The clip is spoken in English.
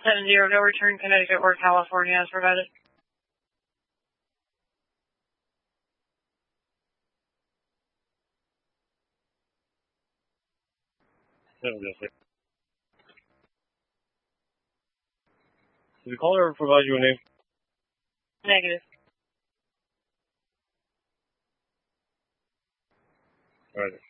70, no return Connecticut or California as provided. Did the caller ever provide you a name? Negative. Alright.